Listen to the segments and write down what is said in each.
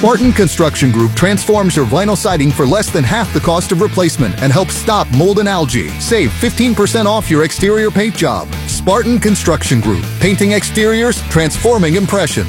Spartan Construction Group transforms your vinyl siding for less than half the cost of replacement and helps stop mold and algae. Save 15% off your exterior paint job. Spartan Construction Group. Painting exteriors, transforming impressions.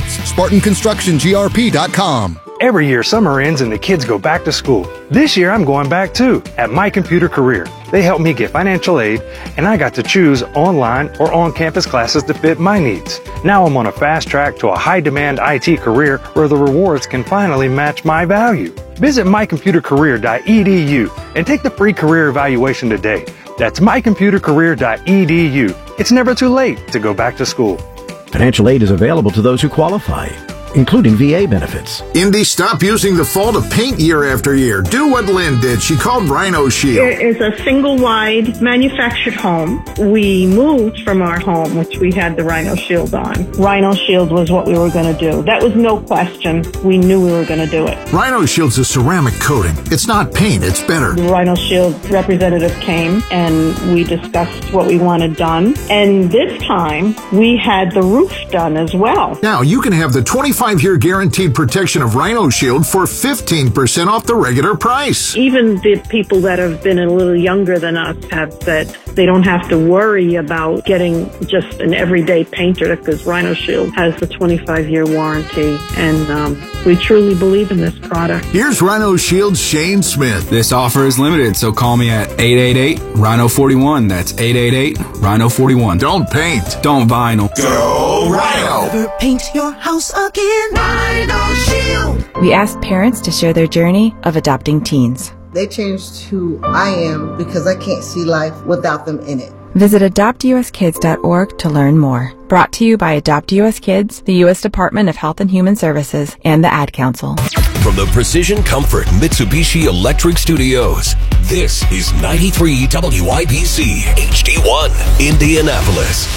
SpartanConstructionGRP.com. Every year, summer ends and the kids go back to school. This year, I'm going back too, at My Computer Career. They helped me get financial aid, and I got to choose online or on-campus classes to fit my needs. Now I'm on a fast track to a high-demand IT career where the rewards can finally match my value. Visit mycomputercareer.edu and take the free career evaluation today. That's mycomputercareer.edu. It's never too late to go back to school. Financial aid is available to those who qualify, including VA benefits. Indy, stop using the fall to paint year after year. Do what Lynn did. She called Rhino Shield. It is a single-wide manufactured home. We moved from our home, which we had the Rhino Shield on. Rhino Shield was what we were going to do. That was no question. We knew we were going to do it. Rhino Shield's a ceramic coating. It's not paint. It's better. The Rhino Shield representative came, and we discussed what we wanted done. And this time, we had the roof done as well. Now, you can have the 25-year guaranteed protection of Rhino Shield for 15% off the regular price. Even the people that have been a little younger than us have said they don't have to worry about getting just an everyday painter because Rhino Shield has the 25-year warranty, and we truly believe in this product. Here's Rhino Shield's Shane Smith. This offer is limited, so call me at 888-RHINO-41. That's 888-RHINO-41. Don't paint. Don't vinyl. Go Rhino! Never paint your house again. Rhino Shield. We asked parents to share their journey of adopting teens. They changed who I am because I can't see life without them in it. Visit adoptuskids.org to learn more. Brought to you by Adopt US Kids, the U.S. Department of Health and Human Services, and the Ad Council. From the Precision Comfort Mitsubishi Electric Studios, this is 93 WIBC HD1, Indianapolis.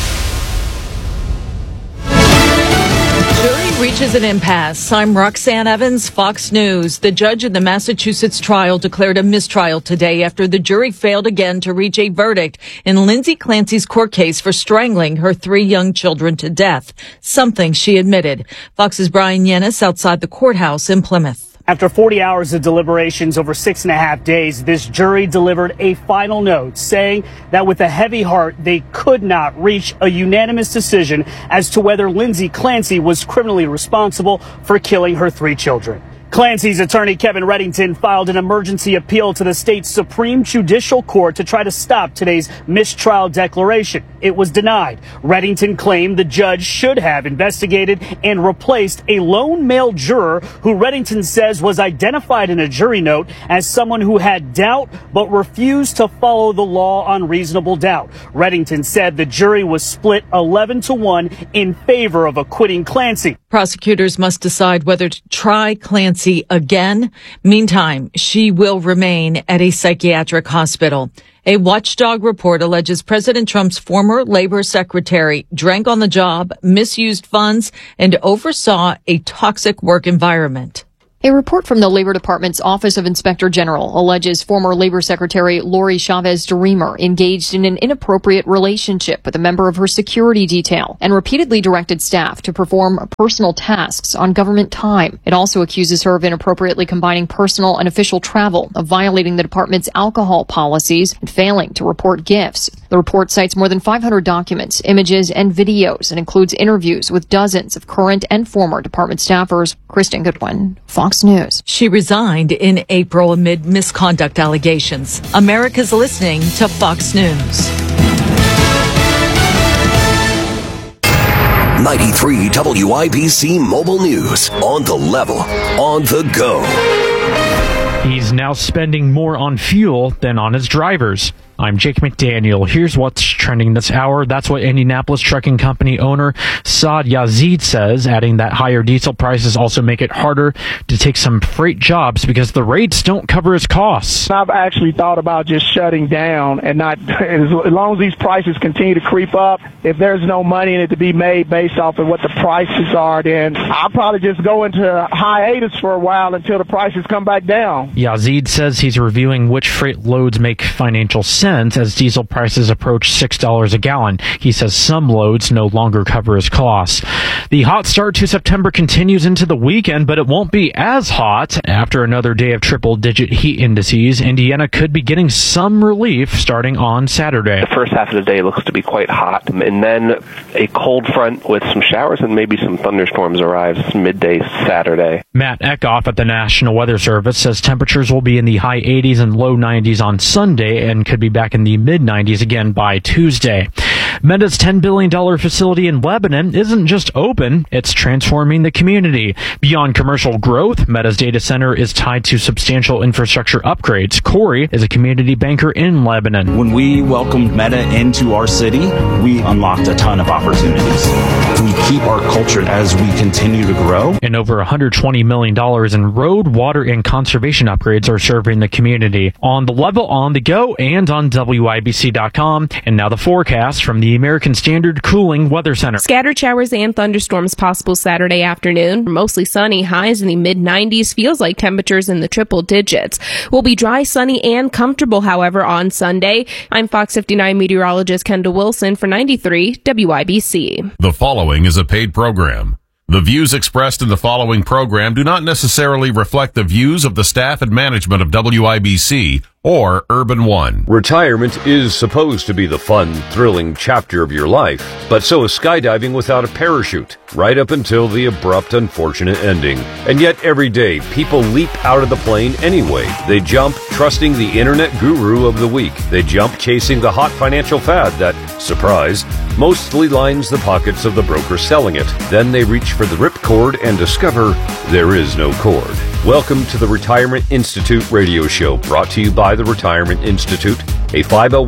Jury reaches an impasse. I'm Roxanne Evans, Fox News. The judge in the Massachusetts trial declared a mistrial today after the jury failed again to reach a verdict in Lindsay Clancy's court case for strangling her 3 young children to death, something she admitted. Fox's Brian Yennis outside the courthouse in Plymouth. After 40 hours of deliberations over 6.5 days, this jury delivered a final note saying that with a heavy heart, they could not reach a unanimous decision as to whether Lindsay Clancy was criminally responsible for killing her 3 children. Clancy's attorney, Kevin Reddington, filed an emergency appeal to the state's Supreme Judicial Court to try to stop today's mistrial declaration. It was denied. Reddington claimed the judge should have investigated and replaced a lone male juror who Reddington says was identified in a jury note as someone who had doubt but refused to follow the law on reasonable doubt. Reddington said the jury was split 11-1 in favor of acquitting Clancy. Prosecutors must decide whether to try Clancy again. Meantime, she will remain at a psychiatric hospital. A watchdog report alleges President Trump's former labor secretary drank on the job, misused funds, and oversaw a toxic work environment. A report from the Labor Department's Office of Inspector General alleges former Labor Secretary Lori Chavez-DeRemer engaged in an inappropriate relationship with a member of her security detail and repeatedly directed staff to perform personal tasks on government time. It also accuses her of inappropriately combining personal and official travel, of violating the department's alcohol policies, and failing to report gifts. The report cites more than 500 documents, images, and videos and includes interviews with dozens of current and former department staffers. Kristen Goodwin, Fox News. She resigned in April amid misconduct allegations. America's listening to Fox News. 93 WIBC Mobile News. On the level, on the go. He's now spending more on fuel than on his drivers. I'm Jake McDaniel. Here's what's trending this hour. That's what Indianapolis trucking company owner Saad Yazid says, adding that higher diesel prices also make it harder to take some freight jobs because the rates don't cover his costs. I've actually thought about just shutting down and not, as long as these prices continue to creep up, if there's no money in it to be made based off of what the prices are, then I'll probably just go into hiatus for a while until the prices come back down. Yazid says he's reviewing which freight loads make financial sense cents as diesel prices approach $6 a gallon. He says some loads no longer cover his costs. The hot start to September continues into the weekend, but it won't be as hot. After another day of triple-digit heat indices, Indiana could be getting some relief starting on Saturday. The first half of the day looks to be quite hot, and then a cold front with some showers and maybe some thunderstorms arrives midday Saturday. Matt Eckhoff at the National Weather Service says temperatures will be in the high 80s and low 90s on Sunday and could be back in the mid-90s again by Tuesday. Meta's $10 billion facility in Lebanon isn't just open, it's transforming the community. Beyond commercial growth, Meta's data center is tied to substantial infrastructure upgrades. Corey is a community banker in Lebanon. When we welcomed Meta into our city, we unlocked a ton of opportunities. We keep our culture as we continue to grow. And over $120 million in road, water, and conservation upgrades are serving the community. On the Level, on the go, and on WIBC.com. And now the forecast from the American Standard Cooling Weather Center. Scattered showers and thunderstorms possible Saturday afternoon. Mostly sunny, highs in the mid-90s. Feels like temperatures in the triple digits. Will be dry, sunny, and comfortable, however, on Sunday. I'm Fox 59 meteorologist Kendall Wilson for 93 WIBC. The following is a paid program. The views expressed in the following program do not necessarily reflect the views of the staff and management of WIBC or Urban One. Retirement is supposed to be the fun, thrilling chapter of your life, but so is skydiving without a parachute, right up until the abrupt, unfortunate ending. And yet every day, people leap out of the plane anyway. They jump, trusting the internet guru of the week. They jump chasing the hot financial fad that, surprise, mostly lines the pockets of the broker selling it. Then they reach for the ripcord and discover there is no cord. Welcome to the Retirement Institute radio show, brought to you by the Retirement Institute, a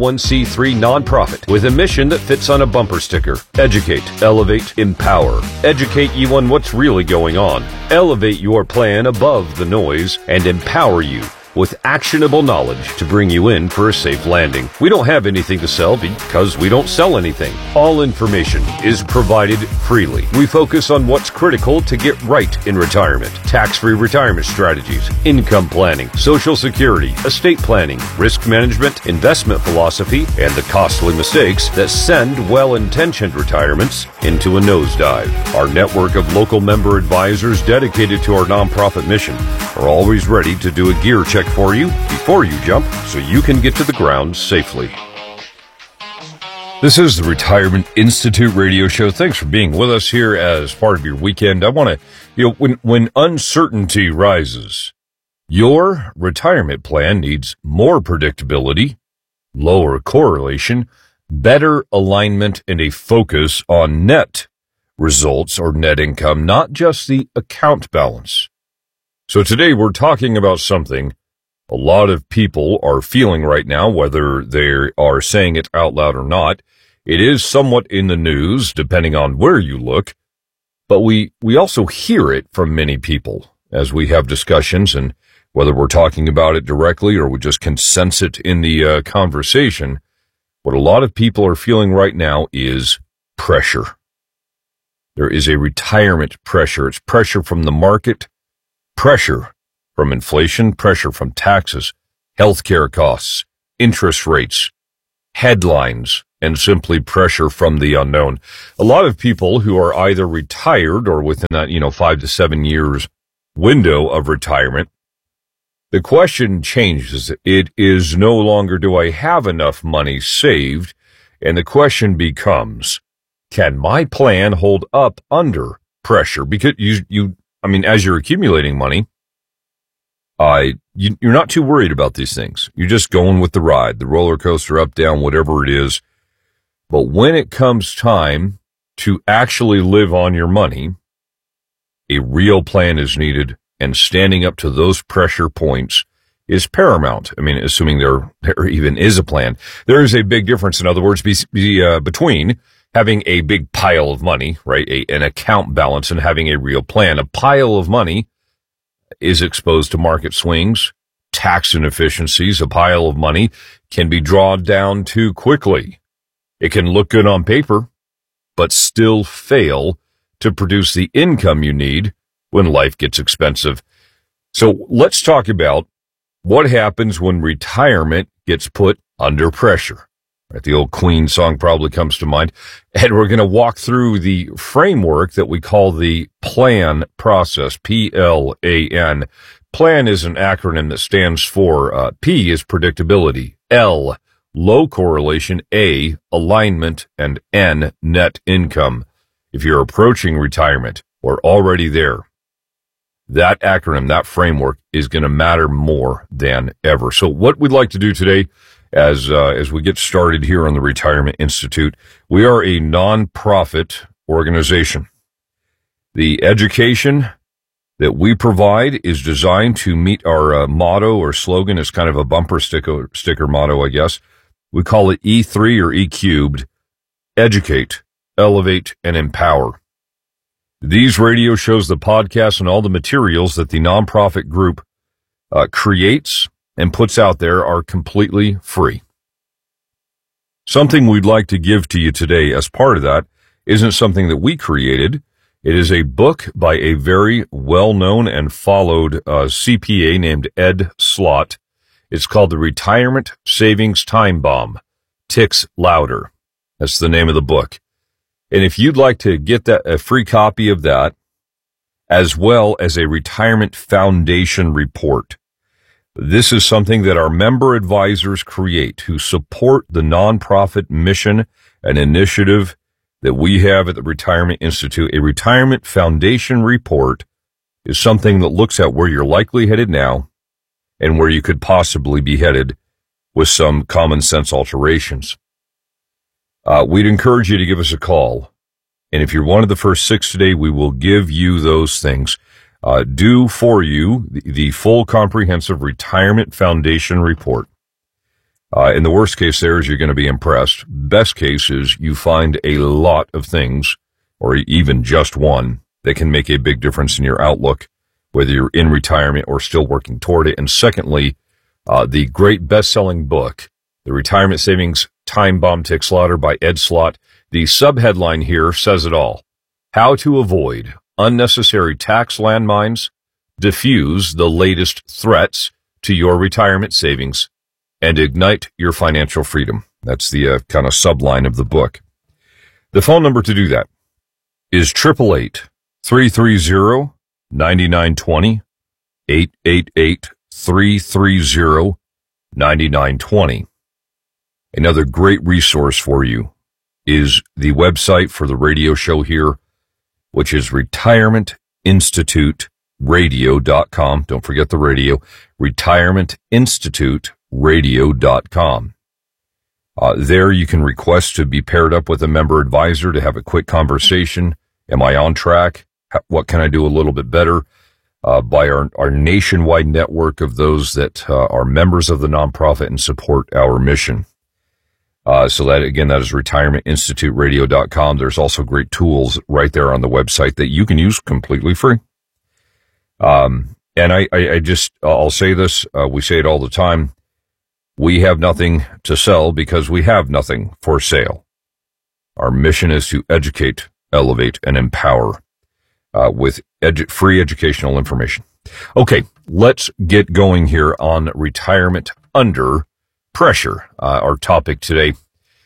501c3 nonprofit with a mission that fits on a bumper sticker. Educate, elevate, empower. Educate you on what's really going on. Elevate your plan above the noise and empower you with actionable knowledge to bring you in for a safe landing. We don't have anything to sell because we don't sell anything. All information is provided freely. We focus on what's critical to get right in retirement. Tax-free retirement strategies, income planning, social security, estate planning, risk management, investment philosophy, and the costly mistakes that send well-intentioned retirements into a nosedive. Our network of local member advisors dedicated to our nonprofit mission are always ready to do a gear check for you before you jump so you can get to the ground safely. This is the Retirement Institute radio show. Thanks for being with us here as part of your weekend. I want to, when uncertainty rises, your retirement plan needs more predictability, lower correlation, better alignment, and a focus on net results or net income, not just the account balance. So today we're talking about something a lot of people are feeling right now, whether they are saying it out loud or not. It is somewhat in the news, depending on where you look, but we also hear it from many people as we have discussions, and whether we're talking about it directly or we just can sense it in the conversation, what a lot of people are feeling right now is pressure. There is a retirement pressure. It's pressure from the market, pressure from inflation, pressure from taxes, healthcare costs, interest rates, headlines, and simply pressure from the unknown. A lot of people who are either retired or within that, 5 to 7 years window of retirement, the question changes. It is no longer, do I have enough money saved? And the question becomes, can my plan hold up under pressure? Because as you're accumulating money, you're not too worried about these things. You're just going with the ride, the roller coaster, up, down, whatever it is. But when it comes time to actually live on your money, a real plan is needed, and standing up to those pressure points is paramount. Assuming there even is a plan. There is a big difference, in other words, between having a big pile of money, right, an account balance, and having a real plan. A pile of money is exposed to market swings, tax inefficiencies. A pile of money can be drawn down too quickly. It can look good on paper, but still fail to produce the income you need when life gets expensive. So let's talk about what happens when retirement gets put Under Pressure. Right, the old Queen song probably comes to mind. And we're going to walk through the framework that we call the PLAN process, P-L-A-N. PLAN is an acronym that stands for P is predictability, L, low correlation, A, alignment, and N, net income. If you're approaching retirement or already there, that acronym, that framework is going to matter more than ever. So what we'd like to do today as we get started here on the Retirement Institute, we are a nonprofit organization. The education that we provide is designed to meet our motto or slogan. It's kind of a bumper sticker motto, I guess. We call it E3 or E cubed, educate, elevate, and empower. These radio shows, the podcasts, and all the materials that the nonprofit group creates and puts out there are completely free. Something we'd like to give to you today as part of that isn't something that we created. It is a book by a very well-known and followed CPA named Ed Slott. It's called The Retirement Savings Time Bomb, Ticks Louder. That's the name of the book. And if you'd like to get a free copy of that, as well as a Retirement Foundation report, this is something that our member advisors create who support the nonprofit mission and initiative that we have at the Retirement Institute. A Retirement Foundation report is something that looks at where you're likely headed now and where you could possibly be headed with some common sense alterations. We'd encourage you to give us a call. And if you're one of the first 6 today, we will give you those things. Do for you the full comprehensive Retirement Foundation report. In the worst case there is you're going to be impressed. Best case is you find a lot of things, or even just one, that can make a big difference in your outlook, whether you're in retirement or still working toward it. And secondly, the great best-selling book, The Retirement Savings Time Bomb, Ticks Louder by Ed Slott. The subheadline here says it all. How to avoid unnecessary tax landmines, diffuse the latest threats to your retirement savings, and ignite your financial freedom. That's the kind of subline of the book. The phone number to do that is 888-330-9920, 888-330-9920. Another great resource for you is the website for the radio show here, which is retirementinstituteradio.com. Don't forget the radio, retirementinstituteradio.com. There you can request to be paired up with a member advisor to have a quick conversation. Am I on track? What can I do a little bit better? By our nationwide network of those that are members of the nonprofit and support our mission. So that, again, that is retirementinstituteradio.com. There's also great tools right there on the website that you can use completely free. And I'll say this, we say it all the time. We have nothing to sell because we have nothing for sale. Our mission is to educate, elevate, and empower, with free educational information. Okay, let's get going here on retirement under pressure, our topic today.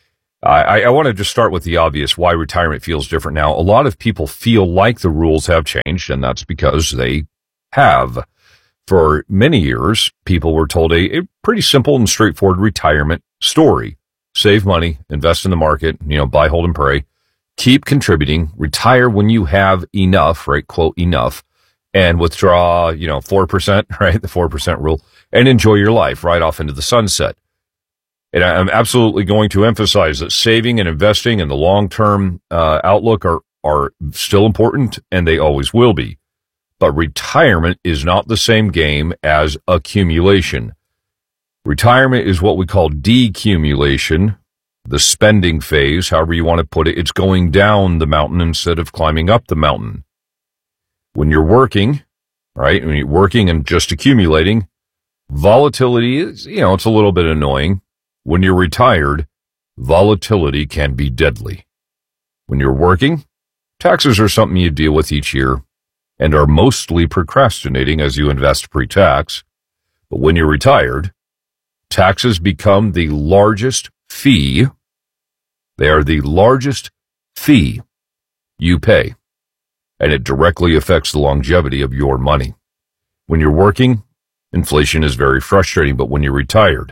I want to just start with the obvious, why retirement feels different now. A lot of people feel like the rules have changed, and that's because they have. For many years, people were told a pretty simple and straightforward retirement story. Save money, invest in the market, buy, hold, and pray. Keep contributing, retire when you have enough, right, quote, enough, and withdraw, 4%, right, the 4% rule, and enjoy your life right off into the sunset. And I'm absolutely going to emphasize that saving and investing in the long-term outlook are still important, and they always will be. But retirement is not the same game as accumulation. Retirement is what we call decumulation, the spending phase, however you want to put it. It's going down the mountain instead of climbing up the mountain. When you're working, right, when you're working and just accumulating, volatility is, it's a little bit annoying. When you're retired, volatility can be deadly. When you're working, taxes are something you deal with each year and are mostly procrastinating as you invest pre-tax. But when you're retired, taxes become the largest fee. They are the largest fee you pay, and it directly affects the longevity of your money. When you're working, inflation is very frustrating, but when you're retired,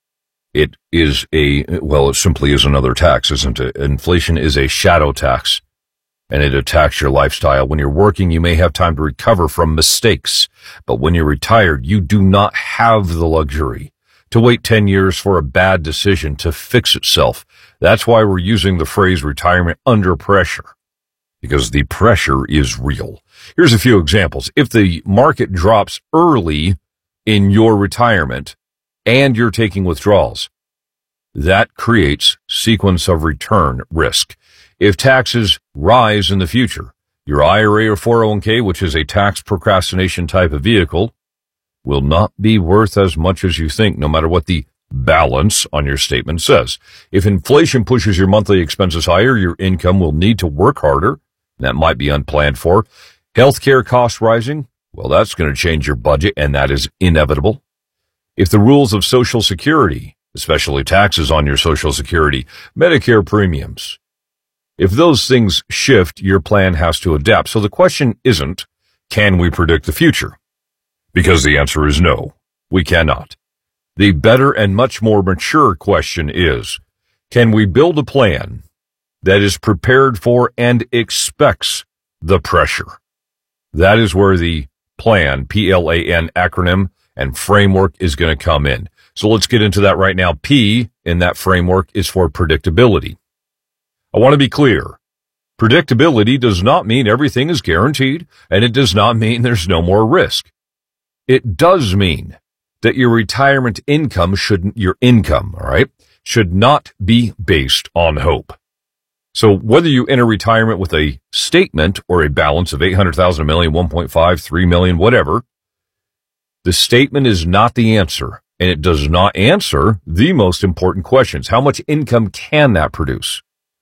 it simply is another tax, isn't it? Inflation is a shadow tax, and it attacks your lifestyle. When you're working, you may have time to recover from mistakes, but when you're retired, you do not have the luxury to wait 10 years for a bad decision to fix itself. That's why we're using the phrase retirement under pressure, because the pressure is real. Here's a few examples. If the market drops early in your retirement and you're taking withdrawals, that creates sequence of return risk. If taxes rise in the future, your IRA or 401k, which is a tax procrastination type of vehicle, will not be worth as much as you think, no matter what the balance on your statement says. If inflation pushes your monthly expenses higher, your income will need to work harder. That might be unplanned for. Healthcare costs rising, well, that's going to change your budget, and that is inevitable. If the rules of Social Security, especially taxes on your Social Security, Medicare premiums, if those things shift, your plan has to adapt. So the question isn't, can we predict the future? Because the answer is no, we cannot. The better and much more mature question is, can we build a plan that is prepared for and expects the pressure? That is where the plan, P-L-A-N acronym and framework is going to come in. So let's get into that right now. P in that framework is for predictability. I want to be clear. Predictability does not mean everything is guaranteed, and it does not mean there's no more risk. It does mean that your retirement income should not be based on hope. So whether you enter retirement with a statement or a balance of 800,000, a million, 1.5, 3 million, whatever, the statement is not the answer, and it does not answer the most important questions. How much income can that produce?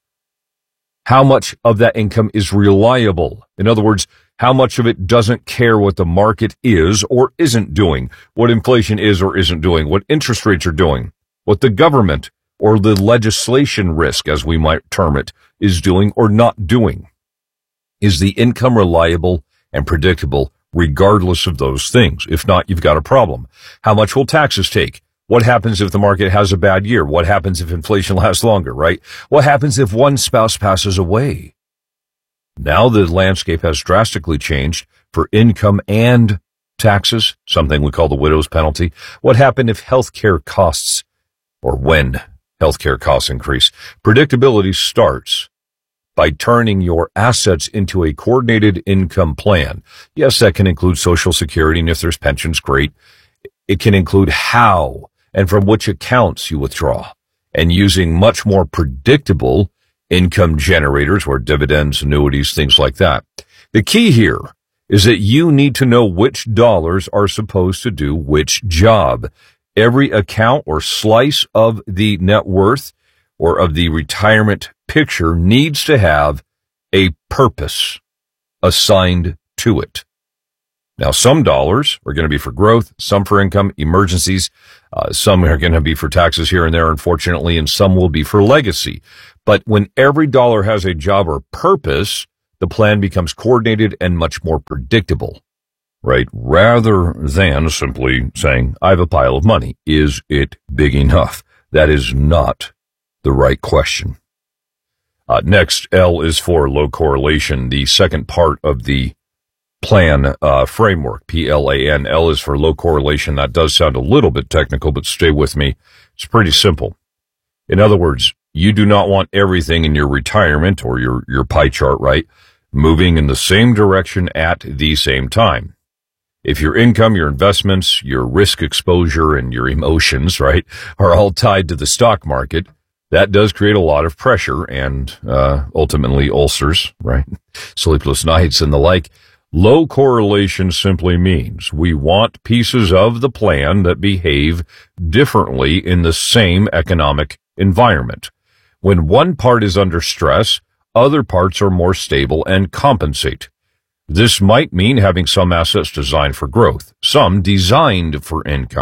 How much of that income is reliable? In other words, how much of it doesn't care what the market is or isn't doing, what inflation is or isn't doing, what interest rates are doing, what the government or the legislation risk, as we might term it, is doing or not doing? Is the income reliable and predictable regardless of those things? If not, you've got a problem. How much will taxes take? What happens if the market has a bad year? What happens if inflation lasts longer, right? What happens if one spouse passes away? Now the landscape has drastically changed for income and taxes, something we call the widow's penalty. What happened if healthcare costs, or when healthcare costs increase? Predictability starts by turning your assets into a coordinated income plan. Yes, that can include Social Security, and if there's pensions, great. It can include how and from which accounts you withdraw, and using much more predictable income generators or dividends, annuities, things like that. The key here is that you need to know which dollars are supposed to do which job. Every account or slice of the net worth or of the retirement picture needs to have a purpose assigned to it. Now, some dollars are going to be for growth, some for income, emergencies, some are going to be for taxes here and there, unfortunately, and some will be for legacy. But when every dollar has a job or purpose, the plan becomes coordinated and much more predictable, right? Rather than simply saying, I have a pile of money. Is it big enough? That is not the right question. Next, L is for low correlation, the second part of the plan framework, P-L-A-N. L is for low correlation. That does sound a little bit technical, but stay with me. It's pretty simple. In other words, you do not want everything in your retirement or your pie chart, right, moving in the same direction at the same time. If your income, your investments, your risk exposure, and your emotions, right, are all tied to the stock market, that does create a lot of pressure and ultimately ulcers, right, sleepless nights and the like. Low correlation simply means we want pieces of the plan that behave differently in the same economic environment. When one part is under stress, other parts are more stable and compensate. This might mean having some assets designed for growth, some designed for income,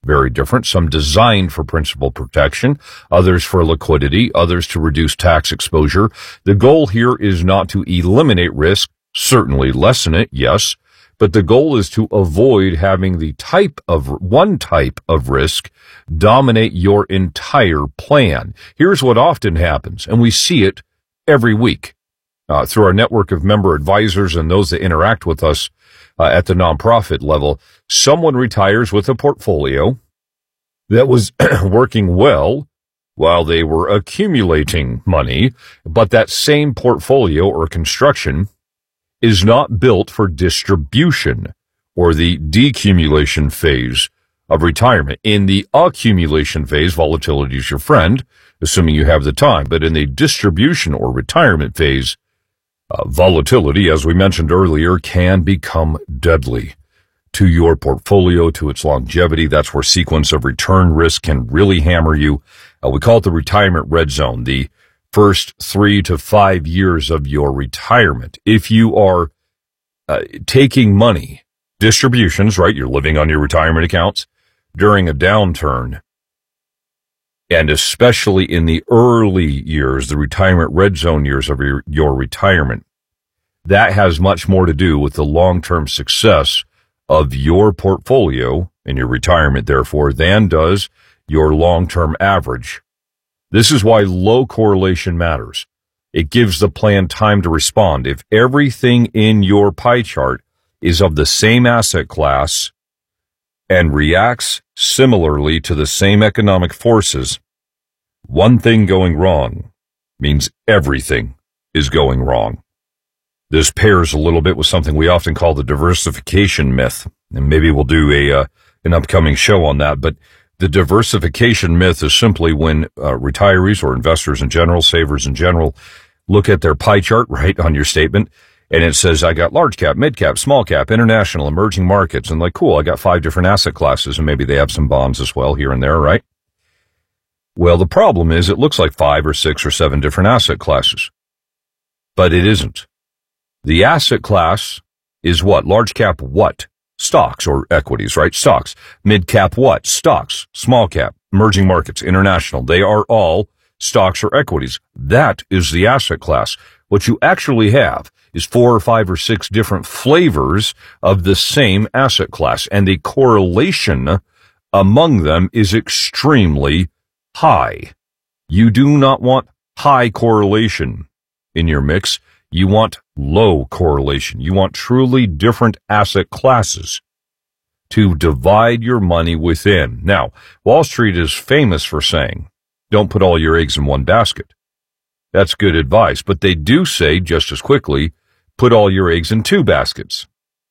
very different. Some designed for principal protection, others for liquidity, others to reduce tax exposure. The goal here is not to eliminate risk, certainly lessen it, yes, but the goal is to avoid having one type of risk dominate your entire plan. Here's what often happens, and we see it every week through our network of member advisors and those that interact with us at the nonprofit level. Someone retires with a portfolio that was working well while they were accumulating money, but that same portfolio or construction is not built for distribution or the decumulation phase of retirement. In the accumulation phase, volatility is your friend, assuming you have the time. But in the distribution or retirement phase, volatility, as we mentioned earlier, can become deadly to your portfolio, to its longevity. That's where sequence of return risk can really hammer you. We call it the retirement red zone, the first 3 to 5 years of your retirement. If you are taking money, distributions, right, you're living on your retirement accounts during a downturn, and especially in the early years, the retirement red zone years of your retirement, that has much more to do with the long-term success of your portfolio in your retirement, therefore, than does your long-term average. This is why low correlation matters. It gives the plan time to respond. If everything in your pie chart is of the same asset class and reacts similarly to the same economic forces, one thing going wrong means everything is going wrong. This pairs a little bit with something we often call the diversification myth, and maybe we'll do an upcoming show on that. But the diversification myth is simply when retirees or investors in general, savers in general, look at their pie chart, right, on your statement, and it says, I got large cap, mid cap, small cap, international, emerging markets, and like, cool, I got 5 different asset classes, and maybe they have some bonds as well here and there, right? Well, the problem is it looks like 5 or 6 or 7 different asset classes, but it isn't. The asset class is what? Large cap what? Stocks or equities, right? Stocks. Mid cap what? Stocks. Small cap, emerging markets, international. They are all stocks or equities. That is the asset class. What you actually have is 4 or 5 or 6 different flavors of the same asset class, and the correlation among them is extremely high. You do not want high correlation in your mix. You want low correlation. You want truly different asset classes to divide your money within. Now, Wall Street is famous for saying, don't put all your eggs in one basket. That's good advice, but they do say just as quickly, put all your eggs in 2 baskets.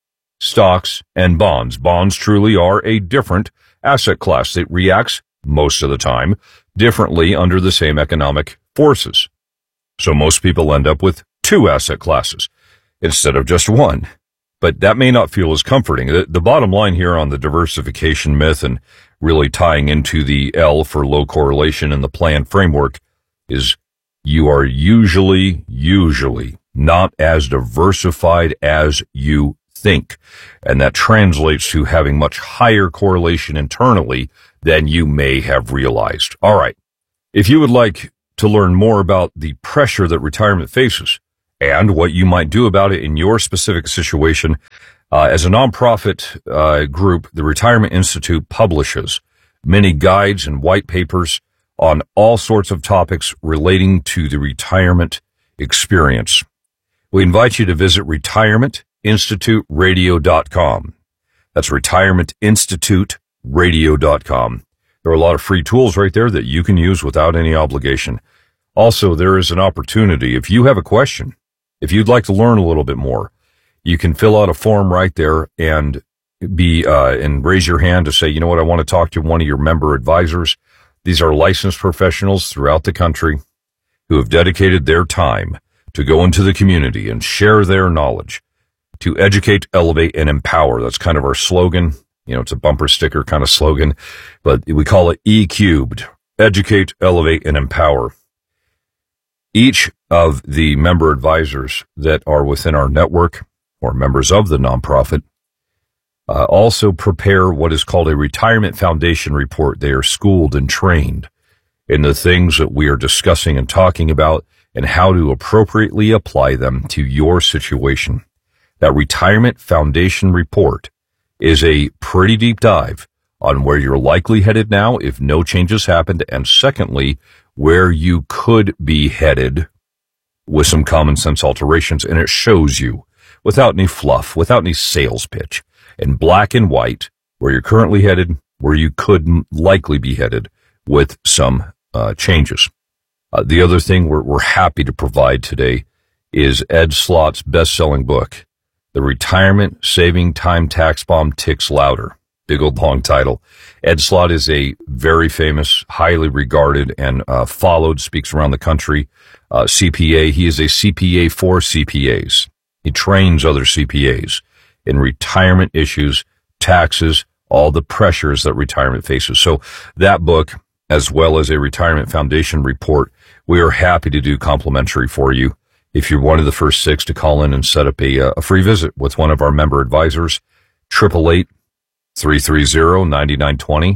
Stocks and bonds. Bonds truly are a different asset class that reacts most of the time differently under the same economic forces. So most people end up with 2 asset classes instead of just 1. But that may not feel as comforting. The bottom line here on the diversification myth and really tying into the L for low correlation in the plan framework is you are usually not as diversified as you think. And that translates to having much higher correlation internally than you may have realized. All right. If you would like to learn more about the pressure that retirement faces and what you might do about it in your specific situation, as a nonprofit group, the Retirement Institute publishes many guides and white papers on all sorts of topics relating to the retirement experience. We invite you to visit retirementinstituteradio.com. That's retirementinstituteradio.com. There are a lot of free tools right there that you can use without any obligation. Also, there is an opportunity. If you have a question, if you'd like to learn a little bit more, you can fill out a form right there and and raise your hand to say, you know what, I want to talk to one of your member advisors. These are licensed professionals throughout the country who have dedicated their time to go into the community and share their knowledge, to educate, elevate, and empower. That's kind of our slogan. You know, it's a bumper sticker kind of slogan, but we call it E-Cubed. Educate, elevate, and empower. Each of the member advisors that are within our network or members of the nonprofit Also prepare what is called a retirement foundation report. They are schooled and trained in the things that we are discussing and talking about and how to appropriately apply them to your situation. That retirement foundation report is a pretty deep dive on where you're likely headed now if no changes happened, and secondly, where you could be headed with some common sense alterations. And it shows you, without any fluff, without any sales pitch, in black and white, where you're currently headed, where you could likely be headed with some changes. The other thing we're happy to provide today is Ed Slott's best-selling book, The Retirement Saving Time Tax Bomb Ticks Louder. Big old long title. Ed Slott is a very famous, highly regarded, and followed, speaks around the country, CPA. He is a CPA for CPAs. He trains other CPAs in retirement issues, taxes, all the pressures that retirement faces. So that book, as well as a retirement foundation report, we are happy to do complimentary for you. If you're one of the first 6 to call in and set up a free visit with one of our member advisors, 888-330-9920,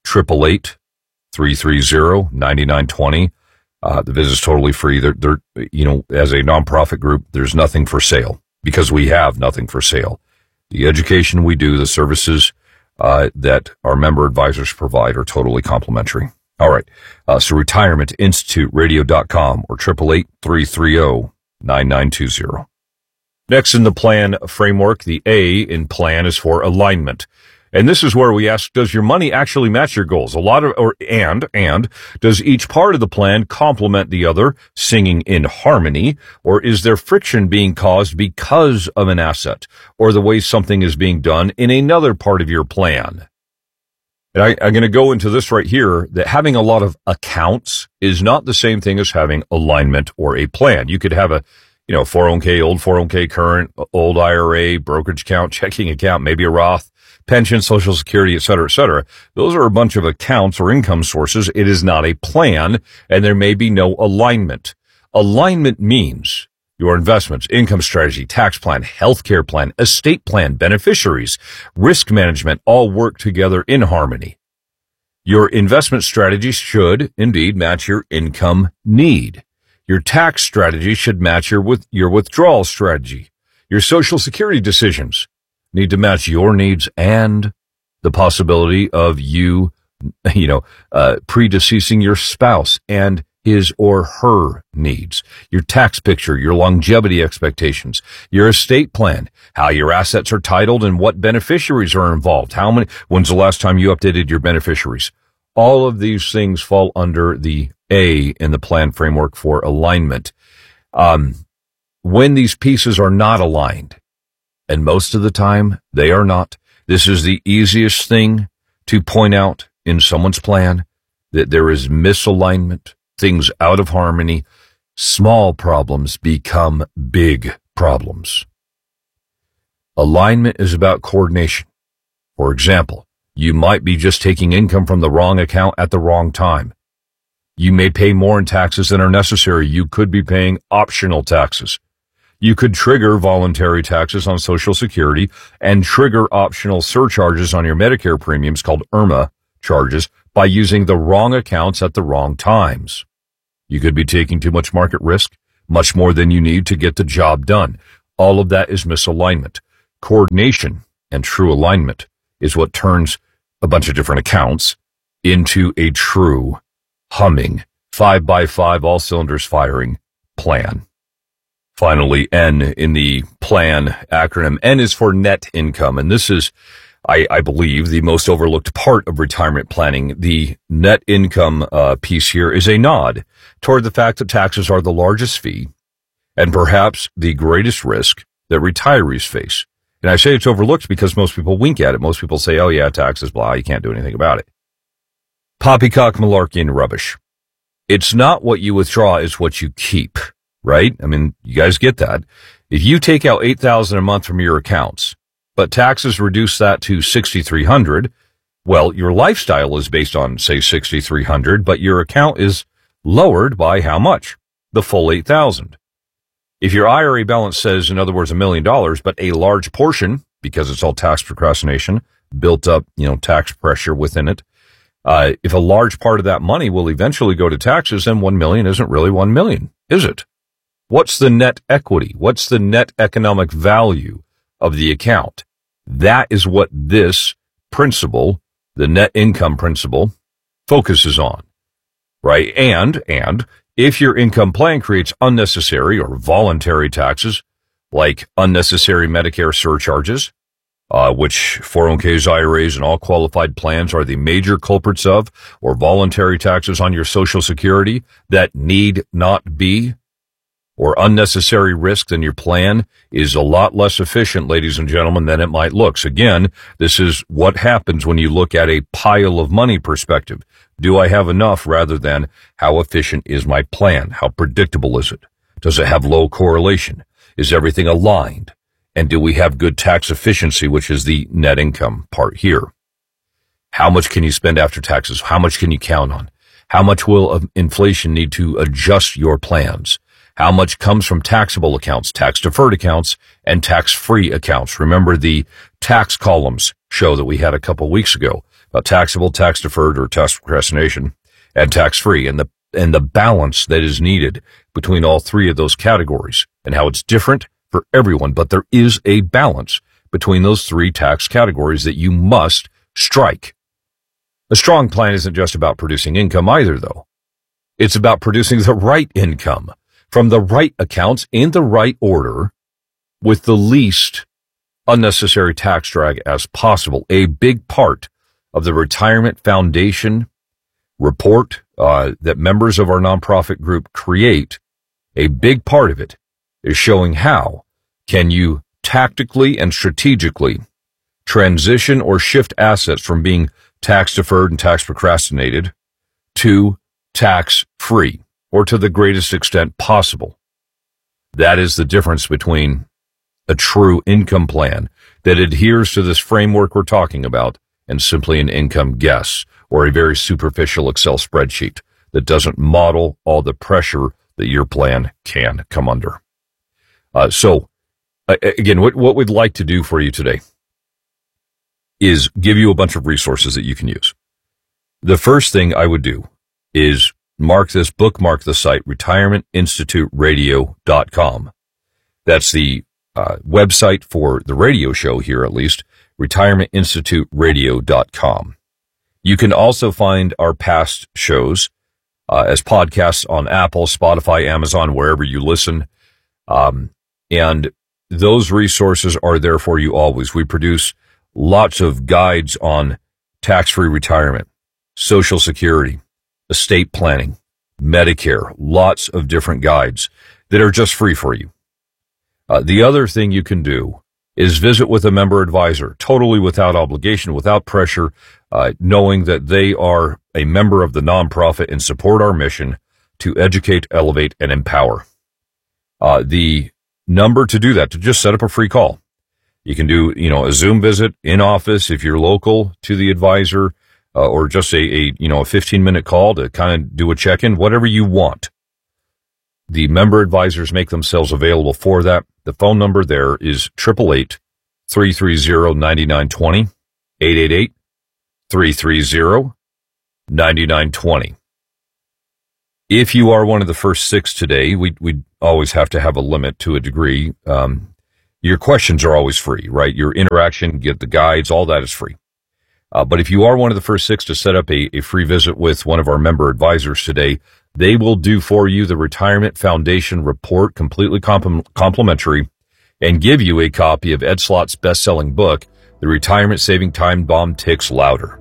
888-330-9920. The visit's totally free. They're, as a nonprofit group, there's nothing for sale because we have nothing for sale. The education we do, the services that our member advisors provide are totally complimentary. All right. So retirementinstituteradio.com or 888-330-9920. Next in the plan framework, the A in plan is for alignment. And this is where we ask, does your money actually match your goals? And does each part of the plan complement the other, singing in harmony? Or is there friction being caused because of an asset or the way something is being done in another part of your plan? And I'm going to go into this right here, that having a lot of accounts is not the same thing as having alignment or a plan. You could have a 401k, old 401k, current, old IRA, brokerage account, checking account, maybe a Roth, pension, Social Security, et cetera, et cetera. Those are a bunch of accounts or income sources. It is not a plan, and there may be no alignment. Alignment means your investments, income strategy, tax plan, healthcare plan, estate plan, beneficiaries, risk management all work together in harmony. Your investment strategy should indeed match your income need. Your tax strategy should match your withdrawal strategy. Your Social Security decisions need to match your needs and the possibility of you predeceasing your spouse and his or her needs. Your tax picture, your longevity expectations, your estate plan, how your assets are titled and what beneficiaries are involved. When's the last time you updated your beneficiaries? All of these things fall under the A in the plan framework for alignment. When these pieces are not aligned, and most of the time they are not, this is the easiest thing to point out in someone's plan, that there is misalignment, things out of harmony. Small problems become big problems. Alignment is about coordination. For example, you might be just taking income from the wrong account at the wrong time. You may pay more in taxes than are necessary. You could be paying optional taxes. You could trigger voluntary taxes on Social Security and trigger optional surcharges on your Medicare premiums called IRMA charges by using the wrong accounts at the wrong times. You could be taking too much market risk, much more than you need to get the job done. All of that is misalignment. Coordination and true alignment is what turns a bunch of different accounts into a true humming 5x5, all cylinders firing plan. Finally, N in the plan acronym. N is for net income, and this is, I believe, the most overlooked part of retirement planning. The net income piece here is a nod toward the fact that taxes are the largest fee and perhaps the greatest risk that retirees face. And I say it's overlooked because most people wink at it. Most people say, oh yeah, taxes, blah, you can't do anything about it. Poppycock, malarkey, and rubbish. It's not what you withdraw, it's what you keep. Right? I mean, you guys get that. If you take out $8,000 a month from your accounts, but taxes reduce that to $6,300, well, your lifestyle is based on, say, $6,300, but your account is lowered by how much? The full $8,000. If your IRA balance says, in other words, $1 million, but a large portion because it's all tax procrastination, built up, tax pressure within it. If a large part of that money will eventually go to taxes, then 1 million isn't really 1 million, is it? What's the net equity? What's the net economic value of the account? That is what this principle, the net income principle, focuses on, right? And if your income plan creates unnecessary or voluntary taxes, like unnecessary Medicare surcharges, which 401ks, IRAs, and all qualified plans are the major culprits of, or voluntary taxes on your Social Security that need not be, or unnecessary risk, then your plan is a lot less efficient, ladies and gentlemen, than it might look. So again, this is what happens when you look at a pile of money perspective. Do I have enough rather than how efficient is my plan? How predictable is it? Does it have low correlation? Is everything aligned? And do we have good tax efficiency, which is the net income part here? How much can you spend after taxes? How much can you count on? How much will inflation need to adjust your plans? How much comes from taxable accounts, tax-deferred accounts, and tax-free accounts? Remember the tax columns show that we had a couple weeks ago about taxable, tax-deferred, or tax procrastination, and tax-free, and the balance that is needed between all three of those categories, and how it's different for everyone. But there is a balance between those three tax categories that you must strike. A strong plan isn't just about producing income either, though. It's about producing the right income from the right accounts in the right order with the least unnecessary tax drag as possible. A big part of the Retirement Foundation report that members of our nonprofit group create, a big part of it is showing how can you tactically and strategically transition or shift assets from being tax deferred and tax procrastinated to tax free, or to the greatest extent possible. That is the difference between a true income plan that adheres to this framework we're talking about and simply an income guess or a very superficial Excel spreadsheet that doesn't model all the pressure that your plan can come under. So, again, what we'd like to do for you today is give you a bunch of resources that you can use. The first thing I would do is bookmark the site, retirementinstituteradio.com. That's the website for the radio show here, at least, retirementinstituteradio.com. You can also find our past shows as podcasts on Apple, Spotify, Amazon, wherever you listen. And those resources are there for you always. We produce lots of guides on tax-free retirement, Social Security, estate planning, Medicare, lots of different guides that are just free for you. The other thing you can do is visit with a member advisor, totally without obligation, without pressure, knowing that they are a member of the nonprofit and support our mission to educate, elevate, and empower. The number to do that, to just set up a free call. You can do, a Zoom visit in office if you're local to the advisor, or just a 15-minute call to kind of do a check-in, whatever you want. The member advisors make themselves available for that. The phone number there is 888-330-9920, 888-330-9920. If you are one of the first 6 today, we always have to have a limit to a degree. Your questions are always free, right? Your interaction, get the guides, all that is free. But if you are one of the first 6 to set up a free visit with one of our member advisors today, they will do for you the Retirement Foundation report, completely complimentary, and give you a copy of Ed Slott's best-selling book, The Retirement Saving Time Bomb Ticks Louder.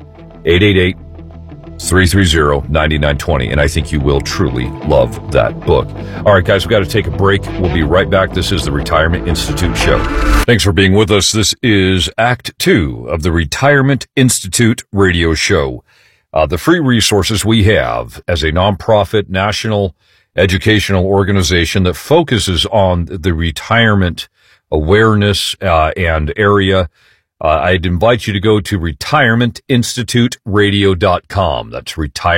888-330-9920, and I think you will truly love that book. All right, guys, we've got to take a break. We'll be right back. This is the Retirement Institute Show. Thanks for being with us. This is Act 2 of the Retirement Institute radio show. The free resources we have as a nonprofit national educational organization that focuses on the retirement awareness and area. I'd invite you to go to retirementinstituteradio.com. That's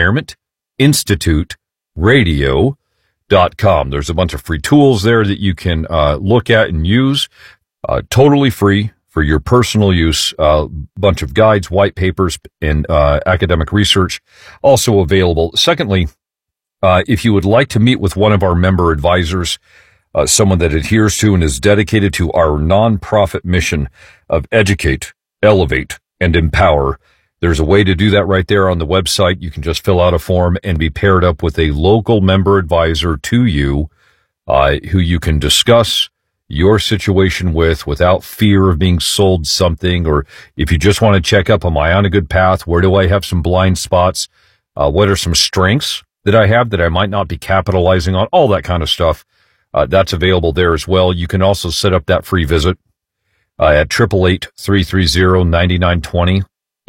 retirementinstituteradio.com. There's a bunch of free tools there that you can look at and use. Totally free for your personal use. A bunch of guides, white papers, and academic research also available. Secondly, if you would like to meet with one of our member advisors, someone that adheres to and is dedicated to our nonprofit mission of educate, elevate, and empower, there's a way to do that right there on the website. You can just fill out a form and be paired up with a local member advisor to you, who you can discuss your situation with without fear of being sold something. Or if you just want to check up, am I on a good path? Where do I have some blind spots? What are some strengths that I have that I might not be capitalizing on? All that kind of stuff. That's available there as well. You can also set up that free visit at 888-330-9920,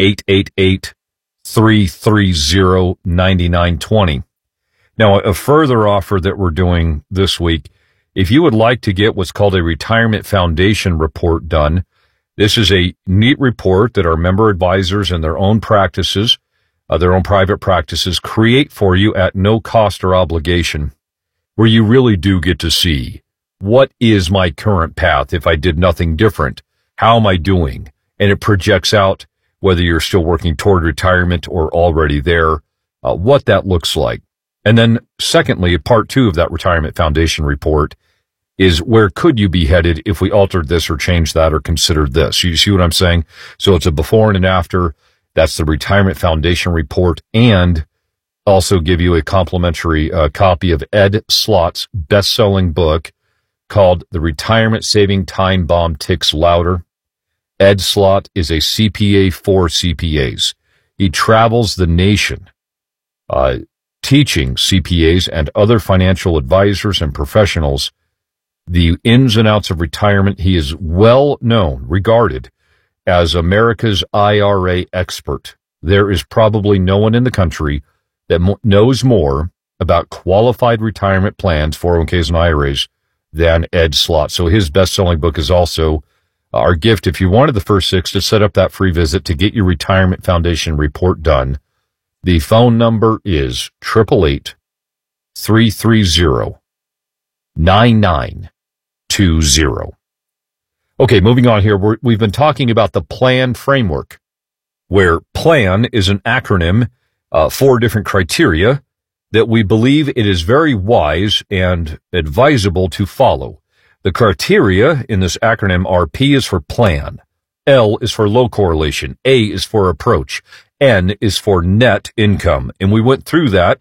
888-330-9920. Now, a further offer that we're doing this week, if you would like to get what's called a Retirement Foundation report done, this is a neat report that our member advisors and their own practices, their own private practices, create for you at no cost or obligation, where you really do get to see what is my current path if I did nothing different. How am I doing? And it projects out whether you're still working toward retirement or already there, what that looks like. And then secondly, part 2 of that Retirement Foundation report is where could you be headed if we altered this or changed that or considered this. You see what I'm saying? So it's a before and an after. That's the Retirement Foundation report, and also give you a complimentary copy of Ed Slott's best-selling book called The Retirement Saving Time Bomb Ticks Louder. Ed Slott is a CPA for CPAs. He travels the nation teaching CPAs and other financial advisors and professionals the ins and outs of retirement. He is well known, regarded as America's IRA expert. There is probably no one in the country that knows more about qualified retirement plans, 401ks and IRAs, than Ed Slott. So his best-selling book is also our gift. If you wanted the first 6 to set up that free visit to get your Retirement Foundation report done, the phone number is 888-330-9920. Okay, moving on here. We've been talking about the PLAN framework, where PLAN is an acronym, 4 different criteria that we believe it is very wise and advisable to follow. The criteria in this acronym are: P is for plan, L is for low correlation, A is for approach, N is for net income. And we went through that,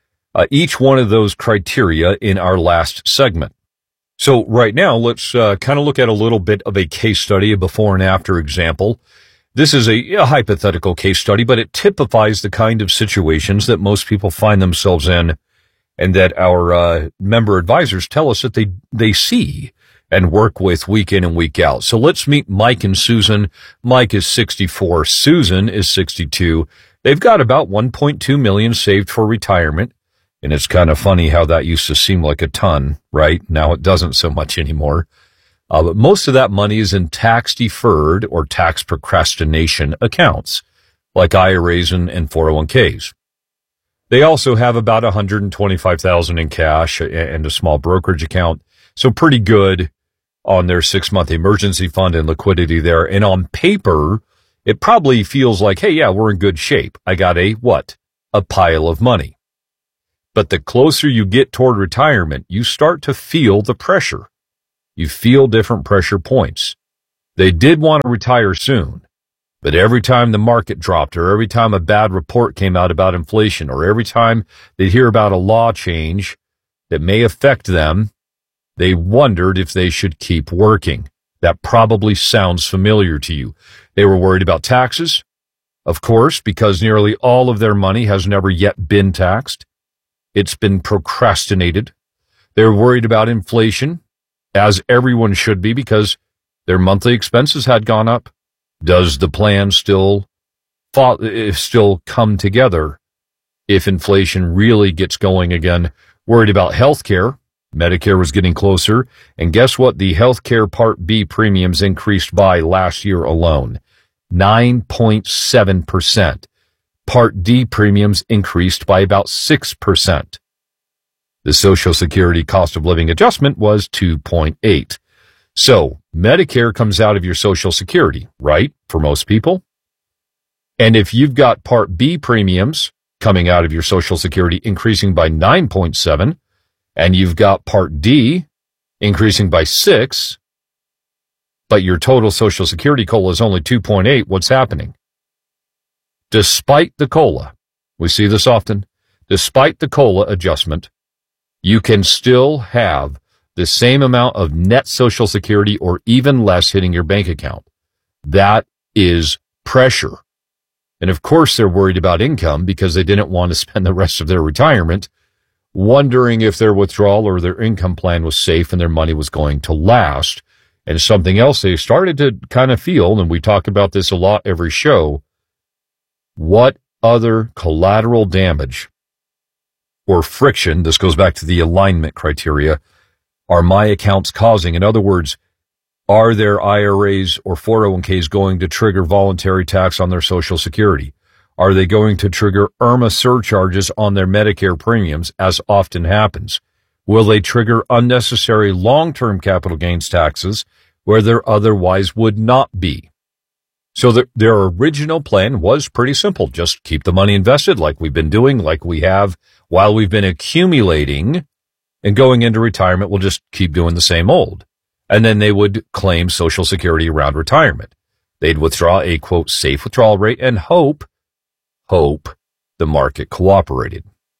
each one of those criteria in our last segment. So right now, let's kind of look at a little bit of a case study, a before and after example. This is a hypothetical case study, but it typifies the kind of situations that most people find themselves in, and that our member advisors tell us that they see and work with week in and week out. So let's meet Mike and Susan. Mike is 64. Susan is 62. They've got about $1.2 million saved for retirement. And it's kind of funny how that used to seem like a ton, right? Now it doesn't so much anymore. But most of that money is in tax-deferred or tax procrastination accounts, like IRAs and 401ks. They also have about $125,000 in cash and a small brokerage account, so pretty good on their 6-month emergency fund and liquidity there. And on paper, it probably feels like, hey, yeah, we're in good shape. I got a pile of money. But the closer you get toward retirement, you start to feel the pressure. You feel different pressure points. They did want to retire soon, but every time the market dropped, or every time a bad report came out about inflation, or every time they hear about a law change that may affect them, they wondered if they should keep working. That probably sounds familiar to you. They were worried about taxes, of course, because nearly all of their money has never yet been taxed. It's been procrastinated. They're worried about inflation, as everyone should be, because their monthly expenses had gone up. Does the plan still come together if inflation really gets going again? Worried about health care. Medicare was getting closer. And guess what? The health care Part B premiums increased by last year alone, 9.7%. Part D premiums increased by about 6%. The Social Security cost of living adjustment was 2.8%. So Medicare comes out of your Social Security, right? For most people. And if you've got Part B premiums coming out of your Social Security increasing by 9.7, and you've got Part D increasing by 6, but your total Social Security COLA is only 2.8, what's happening? Despite the COLA, we see this often, despite the COLA adjustment, you can still have the same amount of net Social Security or even less hitting your bank account. That is pressure. And of course, they're worried about income because they didn't want to spend the rest of their retirement wondering if their withdrawal or their income plan was safe and their money was going to last. And something else they started to kind of feel, and we talk about this a lot every show, what other collateral damage or friction, this goes back to the alignment criteria, are my accounts causing? In other words, are their IRAs or 401ks going to trigger voluntary tax on their Social Security? Are they going to trigger IRMAA surcharges on their Medicare premiums, as often happens? Will they trigger unnecessary long-term capital gains taxes where there otherwise would not be? So their original plan was pretty simple. Just keep the money invested like we've been doing, like we have while we've been accumulating, and going into retirement, we'll just keep doing the same old. And then they would claim Social Security around retirement. They'd withdraw a, quote, safe withdrawal rate and hope the market cooperated.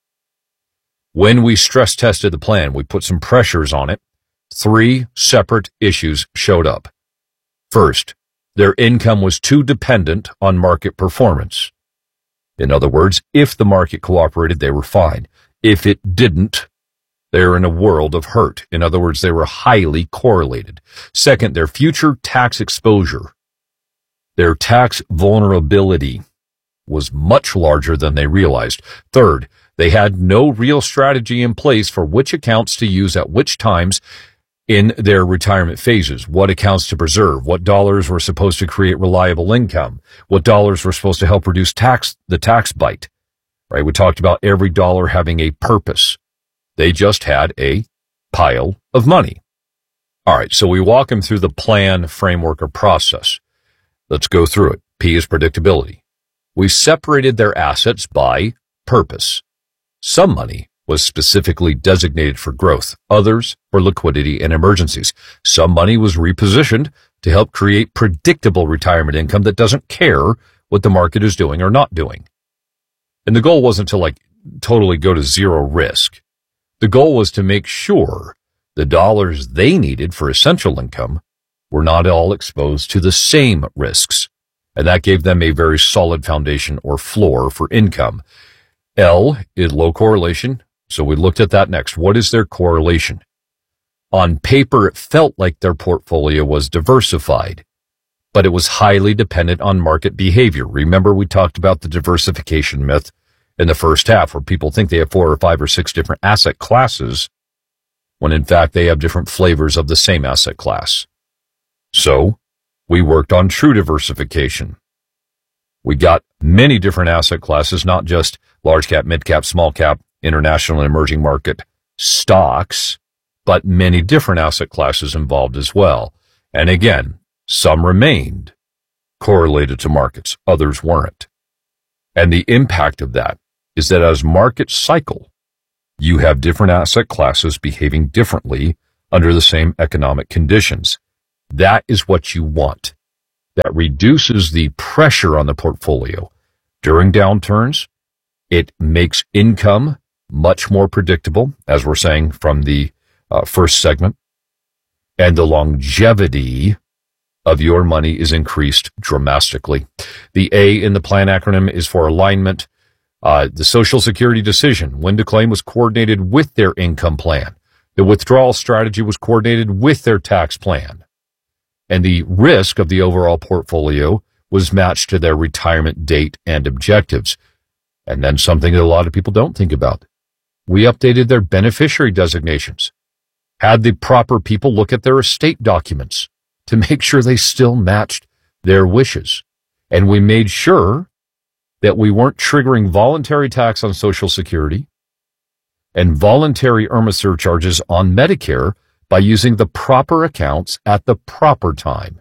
When we stress tested the plan, we put some pressures on it. 3 separate issues showed up. First, their income was too dependent on market performance. In other words, if the market cooperated, they were fine. If it didn't, they're in a world of hurt. In other words, they were highly correlated. Second, their future tax exposure, their tax vulnerability was much larger than they realized. Third, they had no real strategy in place for which accounts to use at which times in their retirement phases, what accounts to preserve, what dollars were supposed to create reliable income, what dollars were supposed to help reduce the tax bite, right? We talked about every dollar having a purpose. They just had a pile of money. All right, so we walk them through the plan, framework, or process. Let's go through it. P is predictability. We separated their assets by purpose. Some money was specifically designated for growth, others for liquidity and emergencies. Some money was repositioned to help create predictable retirement income that doesn't care what the market is doing or not doing. And the goal wasn't to totally go to zero risk. The goal was to make sure the dollars they needed for essential income were not all exposed to the same risks. And that gave them a very solid foundation or floor for income. L is low correlation. So we looked at that next. What is their correlation? On paper, it felt like their portfolio was diversified, but it was highly dependent on market behavior. Remember, we talked about the diversification myth in the first half, where people think they have 4 or 5 or 6 different asset classes, when in fact they have different flavors of the same asset class. So we worked on true diversification. We got many different asset classes, not just large cap, mid cap, small cap, international and emerging market stocks, but many different asset classes involved as well. And again, some remained correlated to markets, others weren't. And the impact of that is that as markets cycle, you have different asset classes behaving differently under the same economic conditions. That is what you want. That reduces the pressure on the portfolio. During downturns, it makes income much more predictable, as we're saying from the first segment, and the longevity of your money is increased dramatically. The A in the plan acronym is for alignment. The Social Security decision, when to claim, was coordinated with their income plan. The withdrawal strategy was coordinated with their tax plan. And the risk of the overall portfolio was matched to their retirement date and objectives. And then something that a lot of people don't think about. We updated their beneficiary designations, had the proper people look at their estate documents to make sure they still matched their wishes. And we made sure that we weren't triggering voluntary tax on Social Security and voluntary IRMAA surcharges on Medicare by using the proper accounts at the proper time.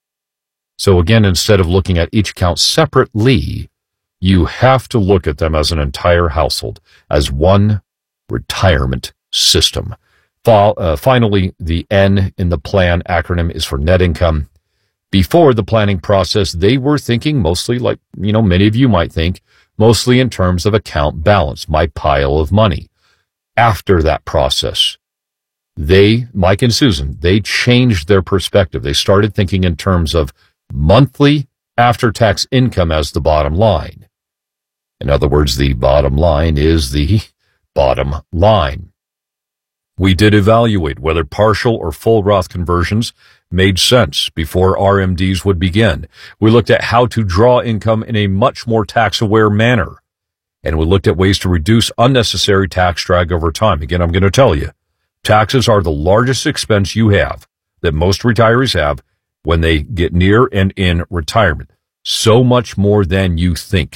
So again, instead of looking at each account separately, you have to look at them as an entire household, as one retirement system. Finally, the N in the plan acronym is for net income. Before the planning process, they were thinking mostly like, many of you might think, mostly in terms of account balance, my pile of money. After that process, Mike and Susan, they changed their perspective. They started thinking in terms of monthly after-tax income as the bottom line. In other words, the bottom line is the bottom line. We did evaluate whether partial or full Roth conversions made sense before RMDs would begin. We looked at how to draw income in a much more tax-aware manner. And we looked at ways to reduce unnecessary tax drag over time. Again, I'm going to tell you, taxes are the largest expense you have, that most retirees have, when they get near and in retirement. So much more than you think.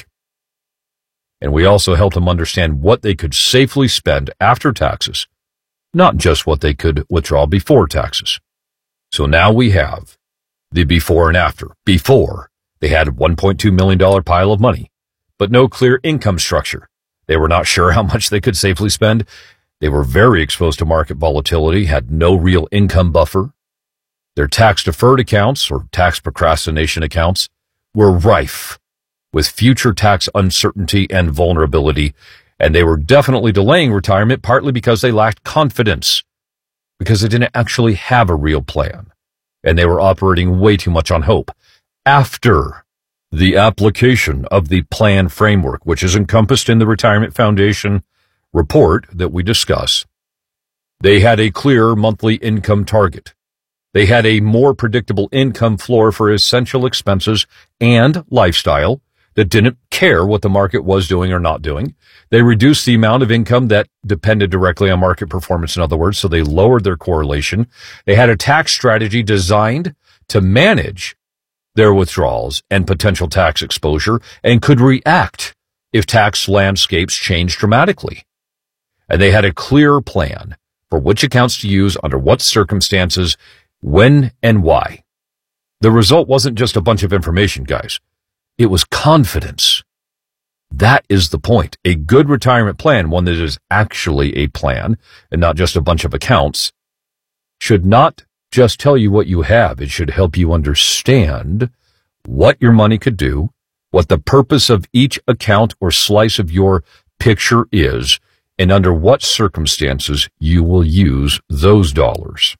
And we also helped them understand what they could safely spend after taxes, not just what they could withdraw before taxes. So now we have the before and after. Before, they had a $1.2 million pile of money, but no clear income structure. They were not sure how much they could safely spend. They were very exposed to market volatility, had no real income buffer. Their tax-deferred accounts, or tax procrastination accounts, were rife with future tax uncertainty and vulnerability, and they were definitely delaying retirement partly because they lacked confidence, because they didn't actually have a real plan, and they were operating way too much on hope. After the application of the plan framework, which is encompassed in the Retirement Foundation report that we discuss, they had a clear monthly income target. They had a more predictable income floor for essential expenses and lifestyle that didn't care what the market was doing or not doing. They reduced the amount of income that depended directly on market performance, in other words, so they lowered their correlation. They had a tax strategy designed to manage their withdrawals and potential tax exposure and could react if tax landscapes changed dramatically. And they had a clear plan for which accounts to use, under what circumstances, when and why. The result wasn't just a bunch of information, guys. It was confidence. That is the point. A good retirement plan, one that is actually a plan and not just a bunch of accounts, should not just tell you what you have. It should help you understand what your money could do, what the purpose of each account or slice of your picture is, and under what circumstances you will use those dollars.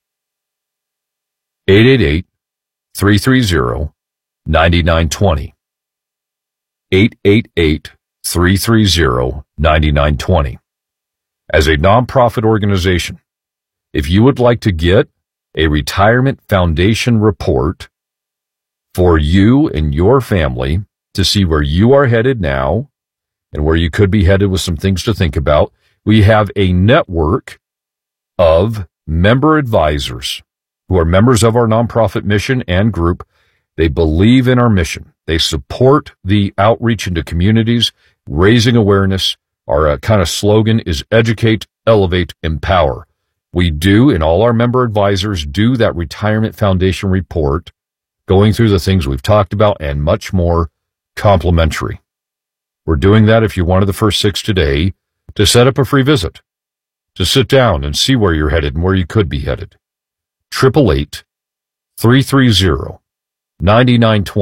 888-330-9920. 888-330-9920. As a nonprofit organization, if you would like to get a Retirement Foundation report for you and your family to see where you are headed now and where you could be headed with some things to think about, we have a network of member advisors who are members of our nonprofit mission and group. They believe in our mission. They support the outreach into communities, raising awareness. Our kind of slogan is educate, elevate, empower. We do, and all our member advisors do, that Retirement Foundation report, going through the things we've talked about and much more, complimentary. We're doing that if you're one of the first 6 today, to set up a free visit, to sit down and see where you're headed and where you could be headed. 888-330-9920.